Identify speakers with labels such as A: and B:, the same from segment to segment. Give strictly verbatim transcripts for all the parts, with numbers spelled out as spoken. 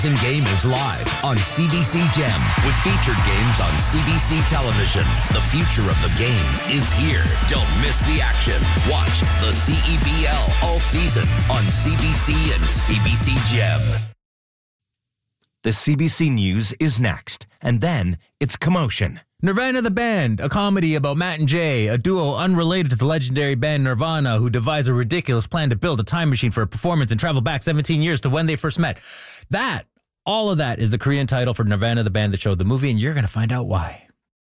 A: Game is live on C B C Gem with featured games on C B C television. The future of the game is here. Don't miss the action. Watch the C E B L all season on C B C and C B C Gem.
B: The C B C News is next, and then it's Commotion.
C: Nirvana the Band, a comedy about Matt and Jay, a duo unrelated to the legendary band Nirvana who devise a ridiculous plan to build a time machine for a performance and travel back seventeen years to when they first met. That, all of that is the Korean title for Nirvana the Band that showed the movie, and you're going to find out why.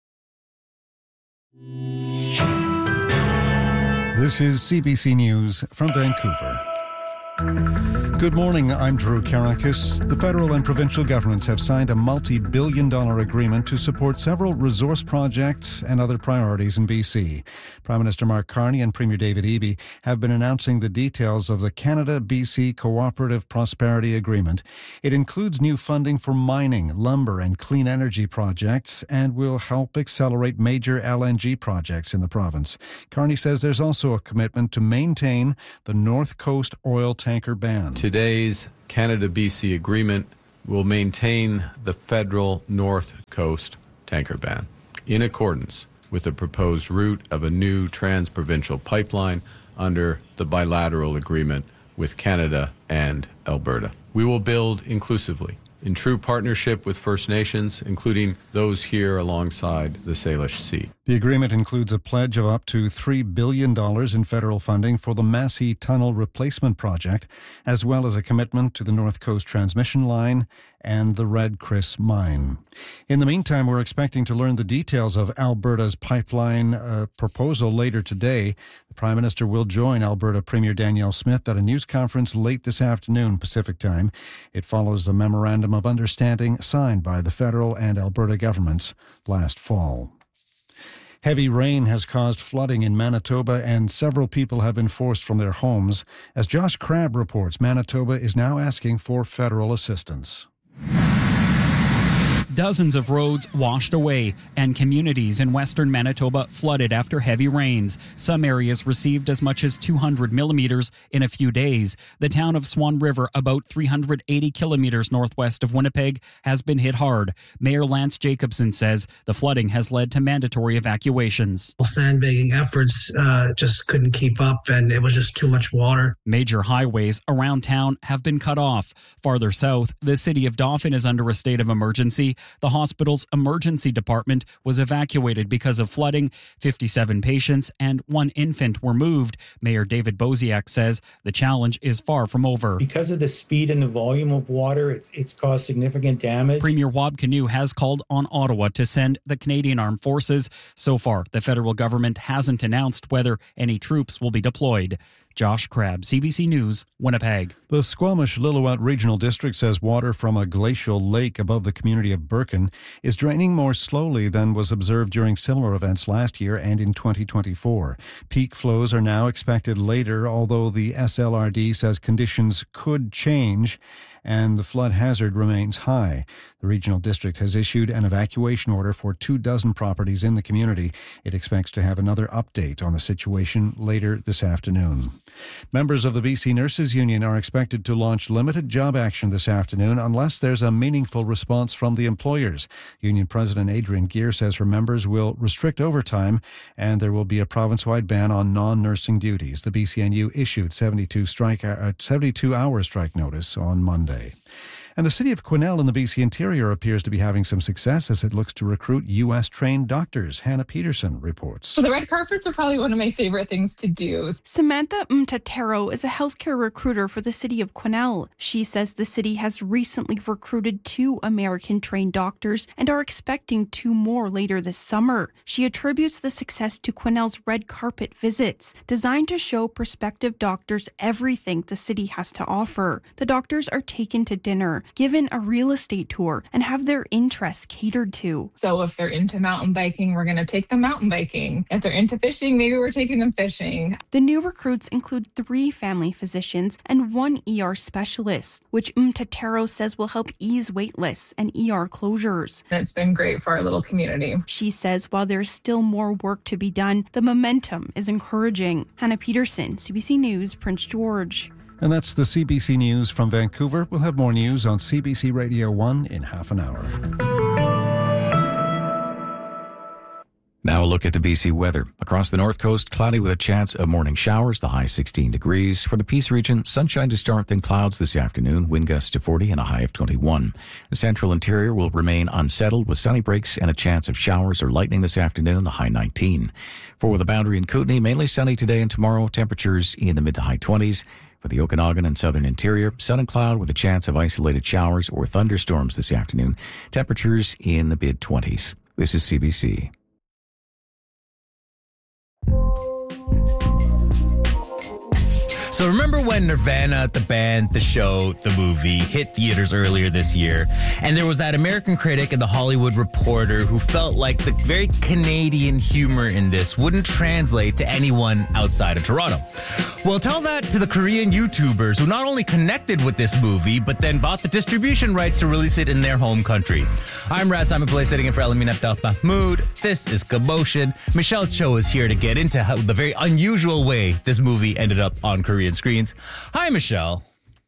D: This is C B C News from Vancouver. Good morning, I'm Drew Karakis. The federal and provincial governments have signed a multi-billion dollar agreement to support several resource projects and other priorities in B C. Prime Minister Mark Carney and Premier David Eby have been announcing the details of the Canada-B C Cooperative Prosperity Agreement. It includes new funding for mining, lumber and clean energy projects and will help accelerate major L N G projects in the province. Carney says there's also a commitment to maintain the North Coast oil tanker ban.
E: Today's Canada-B C agreement will maintain the federal North Coast tanker ban in accordance with the proposed route of a new trans-provincial pipeline under the bilateral agreement with Canada and Alberta. We will build inclusively in true partnership with First Nations, including those here alongside the Salish Sea.
D: The agreement includes a pledge of up to three billion dollars in federal funding for the Massey Tunnel Replacement Project, as well as a commitment to the North Coast Transmission Line and the Red Chris Mine. In the meantime, we're expecting to learn the details of Alberta's pipeline uh, proposal later today. The Prime Minister will join Alberta Premier Danielle Smith at a news conference late this afternoon Pacific Time. It follows a memorandum of understanding signed by the federal and Alberta governments last fall. Heavy rain has caused flooding in Manitoba, and several people have been forced from their homes. As Josh Crabb reports, Manitoba is now asking for federal assistance.
F: Dozens of roads washed away, and communities in western Manitoba flooded after heavy rains. Some areas received as much as two hundred millimeters in a few days. The town of Swan River, about three hundred eighty kilometers northwest of Winnipeg, has been hit hard. Mayor Lance Jacobson says the flooding has led to mandatory evacuations.
G: Sandbagging efforts uh, just couldn't keep up, and it was just too much water.
F: Major highways around town have been cut off. Farther south, the city of Dauphin is under a state of emergency. The hospital's emergency department was evacuated because of flooding. fifty-seven patients and one infant were moved. Mayor David Boziak says the challenge is far from over.
H: Because of the speed and the volume of water, it's, it's caused significant damage.
F: Premier Wab Kinew has called on Ottawa to send the Canadian Armed Forces. So far, the federal government hasn't announced whether any troops will be deployed. Josh Crabb, C B C News, Winnipeg.
D: The Squamish-Lillooet Regional District says water from a glacial lake above the community of Birken is draining more slowly than was observed during similar events last year and in twenty twenty-four. Peak flows are now expected later, although the S L R D says conditions could change and the flood hazard remains high. The regional district has issued an evacuation order for two dozen properties in the community. It expects to have another update on the situation later this afternoon. Members of the B C Nurses Union are expected to launch limited job action this afternoon unless there's a meaningful response from the employers. Union President Adrian Gear says her members will restrict overtime and there will be a province-wide ban on non-nursing duties. The B C N U issued seventy-two strike, uh, seventy-two hour strike notice on Monday. And the city of Quesnel in the B C interior appears to be having some success as it looks to recruit U S-trained doctors. Hannah Peterson reports.
I: So the red carpets are probably one of my favorite things to do.
J: Samantha Mtatero is a healthcare recruiter for the city of Quesnel. She says the city has recently recruited two American-trained doctors and are expecting two more later this summer. She attributes the success to Quesnel's red carpet visits, designed to show prospective doctors everything the city has to offer. The doctors are taken to dinner, given a real estate tour, and have their interests catered to.
I: So if they're into mountain biking, we're going to take them mountain biking. If they're into fishing, maybe we're taking them fishing.
J: The new recruits include three family physicians and one E R specialist, which Mtatero says will help ease wait lists and E R closures.
I: It's been great for our little community.
J: She says while there's still more work to be done, the momentum is encouraging. Hannah Peterson, C B C News, Prince George.
D: And that's the C B C News from Vancouver. We'll have more news on C B C Radio one in half an hour.
K: Now a look at the B C weather. Across the north coast, cloudy with a chance of morning showers, the high sixteen degrees. For the Peace region, sunshine to start, then clouds this afternoon, wind gusts to forty and a high of twenty-one. The central interior will remain unsettled with sunny breaks and a chance of showers or lightning this afternoon, the high nineteen. For the Boundary and Kootenay, mainly sunny today and tomorrow, temperatures in the mid to high twenties. For the Okanagan and southern interior, sun and cloud with a chance of isolated showers or thunderstorms this afternoon, temperatures in the mid twenties. This is C B C.
C: So remember when Nirvana, the band, the show, the movie hit theaters earlier this year, and there was that American critic and the Hollywood Reporter who felt like the very Canadian humor in this wouldn't translate to anyone outside of Toronto. Well, tell that to the Korean YouTubers who not only connected with this movie, but then bought the distribution rights to release it in their home country. I'm Rad Simon Pillay, sitting in for Elamin Abdel Mahmoud. This is Commotion. Michelle Cho is here to get into how the very unusual way this movie ended up on Korean screens. Hi, Michelle.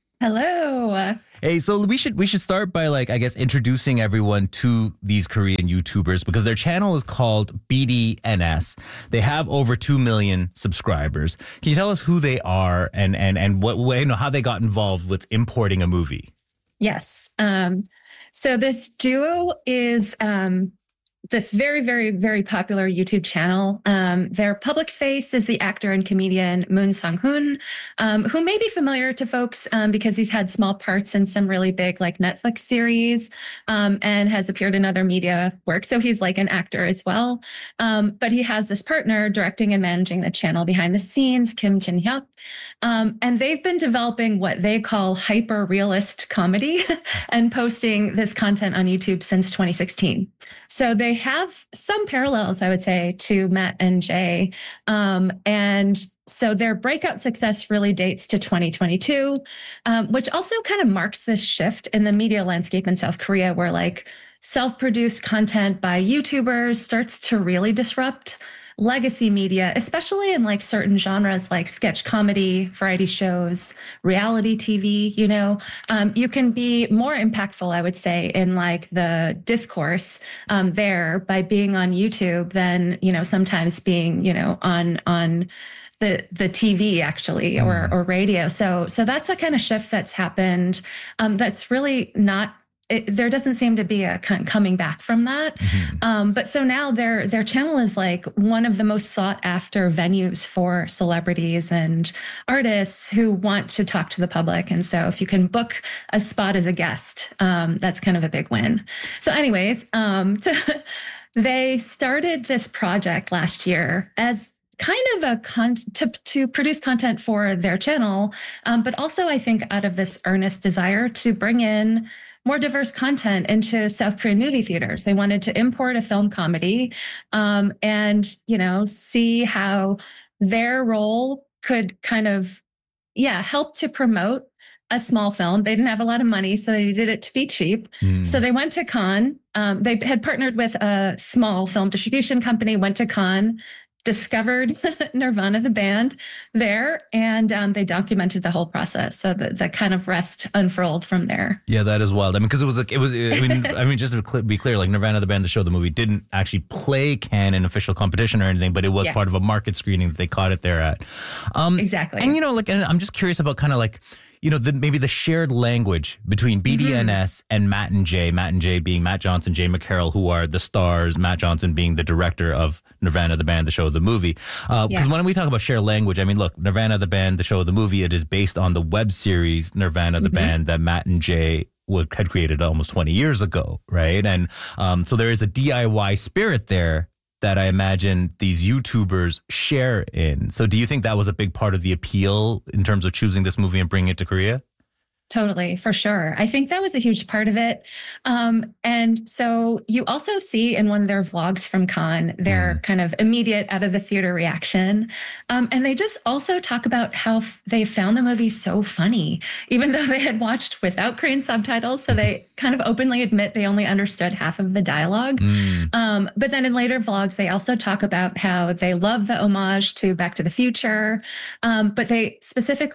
L: Hello.
C: Hey, so we should we should start by, like, I guess, introducing everyone to these Korean YouTubers, because their channel is called B D N S. They have over two million subscribers. Can you tell us who they are and and and what way, you know, how they got involved with importing a movie?
L: Yes. Um, so this duo is um, this very, very, very popular YouTube channel. Um, their public face is the actor and comedian Moon Sang-hoon, um, who may be familiar to folks um, because he's had small parts in some really big, like, Netflix series um, and has appeared in other media work. So he's like an actor as well. Um, but he has this partner directing and managing the channel behind the scenes, Kim Jin-hyuk. Um, and they've been developing what they call hyper-realist comedy and posting this content on YouTube since twenty sixteen. So they have some parallels, I would say, to Matt and Jay. Um, and so their breakout success really dates to twenty twenty-two, um, which also kind of marks this shift in the media landscape in South Korea, where, like, self-produced content by YouTubers starts to really disrupt legacy media, especially in, like, certain genres like sketch comedy, variety shows, reality T V. You know, um, you can be more impactful, I would say, in, like, the discourse um, there by being on YouTube than, you know, sometimes being, you know, on on the the T V actually, or or radio. So so that's a kind of shift that's happened. Um, that's really not. It, there doesn't seem to be a kind of coming back from that. Mm-hmm. Um, but so now their their channel is like one of the most sought after venues for celebrities and artists who want to talk to the public. And so if you can book a spot as a guest, um, that's kind of a big win. So anyways, um, to, they started this project last year as kind of a con to, to produce content for their channel, um, but also I think out of this earnest desire to bring in more diverse content into South Korean movie theaters. They wanted to import a film comedy um, and, you know, see how their role could kind of, yeah, help to promote a small film. They didn't have a lot of money, so they did it to be cheap. Mm. So they went to Cannes. Um, they had partnered with a small film distribution company, went to Cannes, discovered Nirvana, the band, there, and um, they documented the whole process. So the, the kind of rest unfurled from there.
C: Yeah, that is wild. I mean, because it was like, it was, I mean, I mean, just to be clear, like Nirvana, the band, the show, the movie didn't actually play Cannes in official competition or anything, but it was yeah. part of a market screening that they caught it there at. Um,
L: exactly.
C: And, you know, like, and I'm just curious about kind of like, you know, the, maybe the shared language between B D N S mm-hmm. and Matt and Jay, Matt and Jay being Matt Johnson, Jay McCarroll, who are the stars, Matt Johnson being the director of Nirvana, the band, the show, the movie. Because uh, yeah. when we talk about shared language, I mean, look, Nirvana, the band, the show, the movie, it is based on the web series Nirvana, the mm-hmm. band that Matt and Jay would, had created almost twenty years ago, right? And um, so there is a D I Y spirit there that I imagine these YouTubers share in. So do you think that was a big part of the appeal in terms of choosing this movie and bringing it to Korea?
L: Totally, for sure. I think that was a huge part of it. Um, and so you also see in one of their vlogs from Cannes, their mm. kind of immediate out of the theater reaction. Um, and they just also talk about how f- they found the movie so funny, even though they had watched without Korean subtitles. So they kind of openly admit they only understood half of the dialogue. Mm. Um, but then in later vlogs, they also talk about how they love the homage to Back to the Future. Um, but they specifically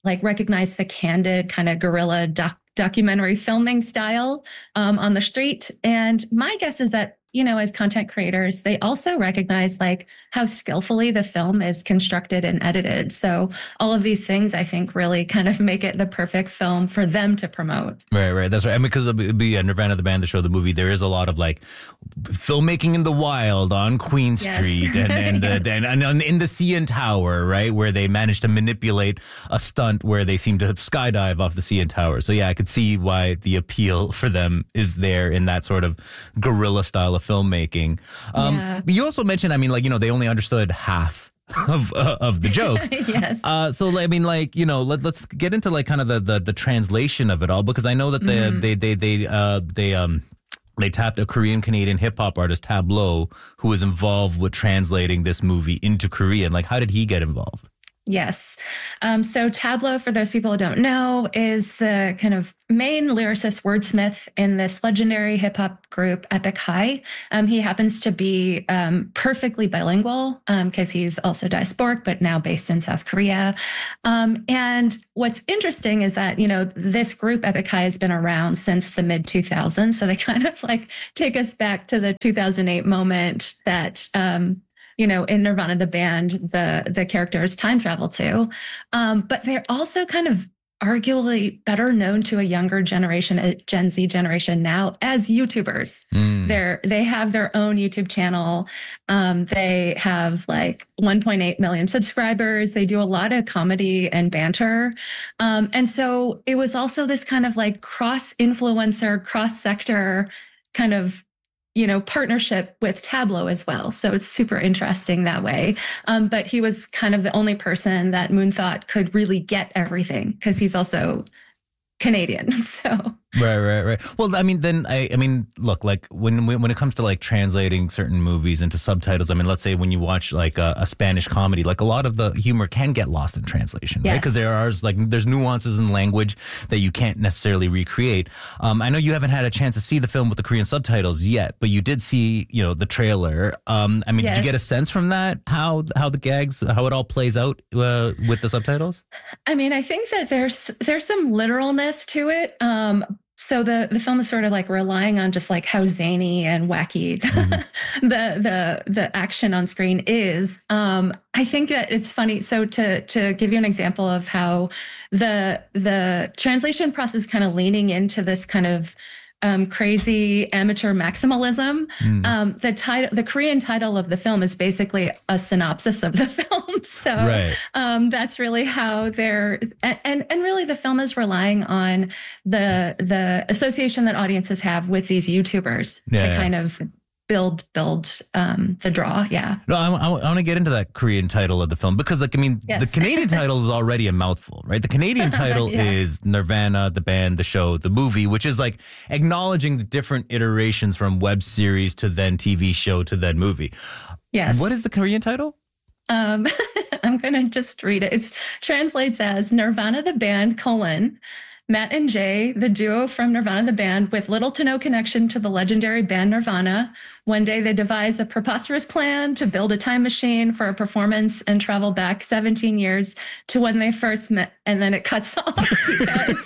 L: like recognize the candid kind of guerrilla doc- documentary filming style um, on the street. And my guess is that, you know, as content creators, they also recognize like how skillfully the film is constructed and edited. So all of these things, I think, really kind of make it the perfect film for them to promote.
C: Right, right. That's right. I mean, because it'd be uh, Nirvana, the band, the show, the movie, there is a lot of like filmmaking in the wild on Queen
L: Yes.
C: Street and and,
L: Yes.
C: uh, and, and, and in the C N Tower, right, where they managed to manipulate a stunt where they seem to skydive off the C N Tower. So yeah, I could see why the appeal for them is there in that sort of guerrilla style of filmmaking. Um,
L: Yeah.
C: but you also mentioned, I mean, like, you know, they only understood half of uh, of the jokes.
L: Yes.
C: Uh, so I mean, like, you know, let, let's get into like kind of the, the the translation of it all, because I know that they
L: Mhm.
C: they they they uh they um. They tapped a Korean Canadian hip hop artist, Tableau, who was involved with translating this movie into Korean. Like, how did he get involved?
L: Yes. Um, so Tableau, for those people who don't know, is the kind of main lyricist wordsmith in this legendary hip hop group, Epic High. Um, he happens to be um, perfectly bilingual because um, he's also diasporic, but now based in South Korea. Um, and what's interesting is that, you know, this group, Epic High, has been around since the mid two thousands. So they kind of like take us back to the two thousand eight moment that, um, you know, in Nirvana, the band, the the characters time travel to. Um, but they're also kind of arguably better known to a younger generation, a Gen Z generation now, as YouTubers.
C: Mm.
L: They're they have their own YouTube channel. Um, they have like one point eight million subscribers. They do a lot of comedy and banter. Um, and so it was also this kind of like cross-influencer, cross-sector kind of, you know, partnership with Tableau as well. So it's super interesting that way. Um, but he was kind of the only person that Moon thought could really get everything because he's also Canadian. So
C: Right, right, right. Well, I mean, then I, I mean, look, like when when it comes to like translating certain movies into subtitles, I mean, let's say when you watch like a, a Spanish comedy, like a lot of the humor can get lost in translation, right? Because
L: Yes.
C: there are like there's nuances in language that you can't necessarily recreate. Um, I know you haven't had a chance to see the film with the Korean subtitles yet, but you did see, you know, the trailer. Um, I mean, did you
L: Yes.
C: get a sense from that how how the gags, how it all plays out uh, with the subtitles?
L: I mean, I think that there's there's some literalness to it. Um, so the the film is sort of like relying on just like how zany and wacky
C: Mm-hmm.
L: the the the action on screen is. Um, I think that it's funny. So to to give you an example of how the the translation process kind of leaning into this kind of um, crazy amateur maximalism.
C: Mm.
L: Um, the title, the Korean title of the film is basically a synopsis of the film. So
C: Right.
L: um, that's really how they're, and, and and really the film is relying on the the association that audiences have with these YouTubers
C: Yeah,
L: to
C: yeah.
L: kind of build build um, the draw. Yeah.
C: No, I, I, I want to get into that Korean title of the film because, like, I mean,
L: Yes.
C: the Canadian title is already a mouthful, right? The Canadian title
L: Yeah.
C: is Nirvana, the band, the show, the movie, which is like acknowledging the different iterations from web series to then T V show to then movie.
L: Yes.
C: What is the Korean title?
L: Um, I'm going to just read it. It translates as Nirvana the band, colon, Matt and Jay, the duo from Nirvana the band with little to no connection to the legendary band Nirvana. One day they devise a preposterous plan to build a time machine for a performance and travel back seventeen years to when they first met. And then it cuts off because,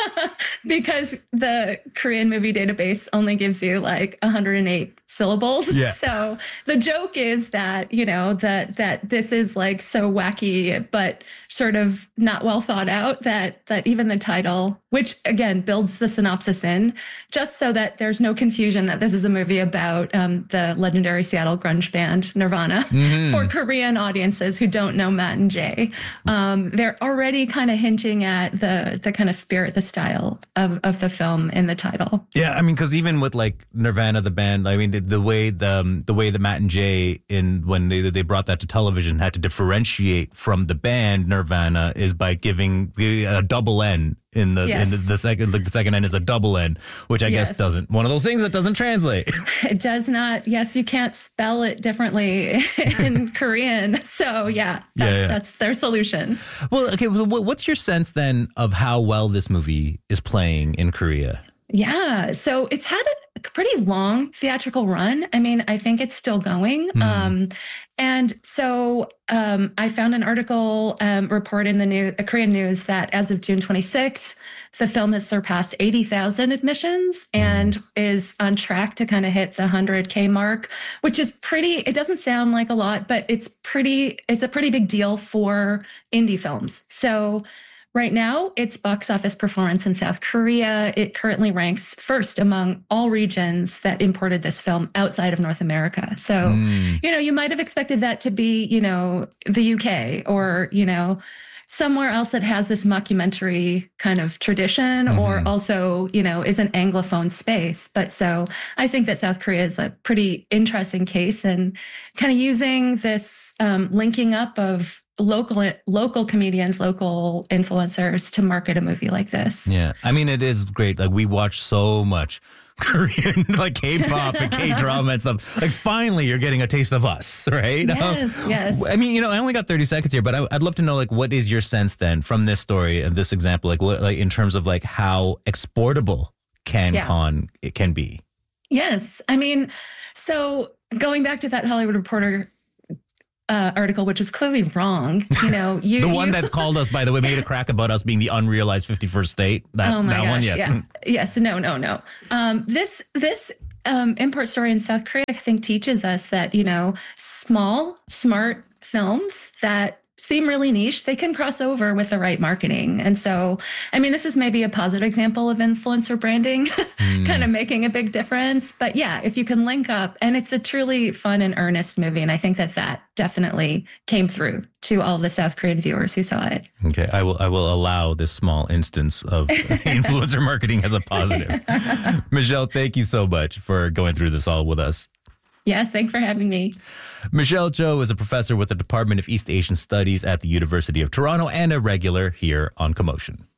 L: because the Korean movie database only gives you like one hundred eight syllables.
C: Yeah.
L: So the joke is that, you know, that that this is like so wacky, but sort of not well thought out that that even the title, which again builds the synopsis in, just so that there's no confusion that this is a movie about um, the legendary Seattle grunge band Nirvana
C: Mhm.
L: for Korean audiences who don't know Matt and Jay. Um, they're already kind of hinting at the the kind of spirit, the style of, of the film in the title.
C: Yeah, I mean, because even with like Nirvana, the band, I mean, the, the way the um, the way the Matt and Jay in when they they brought that to television had to differentiate from the band Nirvana is by giving the a double N in the
L: Yes.
C: in the, the second like the second N is a double N, which I guess
L: Yes.
C: doesn't one of those things that doesn't translate.
L: It does not. Yes, you can't spell it differently in Korean. So yeah, that's
C: Yeah, yeah.
L: that's their solution.
C: Well, okay. So what- what's your sense then of how well this movie is playing in Korea?
L: Yeah. So it's had a pretty long theatrical run. I mean, I think it's still going. Mm. Um, and so um, I found an article um, report in the new uh, Korean news that as of June twenty-sixth, the film has surpassed eighty thousand admissions and mm. is on track to kind of hit the one hundred K mark, which is pretty, it doesn't sound like a lot, but it's pretty, it's a pretty big deal for indie films. So right now, its box office performance in South Korea, it currently ranks first among all regions that imported this film outside of North America. So, mm. you know, you might have expected that to be, you know, the U K or, you know, somewhere else that has this mockumentary kind of tradition mm-hmm. or also, you know, is an Anglophone space. But so I think that South Korea is a pretty interesting case and kind of using this um, linking up of local local comedians, local influencers to market a movie like this.
C: Yeah. I mean, it is great. Like we watch so much Korean, like K-pop and K-drama and stuff. Like finally you're getting a taste of us, right?
L: Yes, um, yes.
C: I mean, you know, I only got thirty seconds here, but I, I'd love to know, like, what is your sense then from this story and this example, like what, like in terms of like how exportable CanCon yeah. it can be?
L: Yes. I mean, so going back to that Hollywood Reporter Uh, article, which was clearly wrong. You know, you,
C: the one
L: you,
C: that called us, by the way, made a crack about us being the unrealized fifty-first state. That,
L: oh my
C: that
L: gosh,
C: one, yes.
L: Yeah. Yes, no, no, no. Um, this this um, import story in South Korea, I think, teaches us that, you know, small, smart films that seem really niche, they can cross over with the right marketing. And so, I mean, this is maybe a positive example of influencer branding mm. kind of making a big difference. But yeah, if you can link up, and it's a truly fun and earnest movie. And I think that that definitely came through to all the South Korean viewers who saw it.
C: Okay, I will I will allow this small instance of influencer marketing as a positive. Michelle, thank you so much for going through this all with us.
L: Yes, thanks for having me.
C: Michelle Cho is a professor with the Department of East Asian Studies at the University of Toronto and a regular here on Commotion.